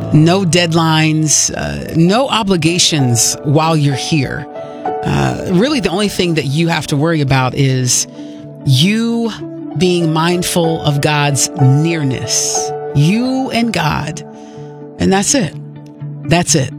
no deadlines, no obligations while you're here. Really, the only thing that you have to worry about is you being mindful of God's nearness, you and God. And that's it. That's it.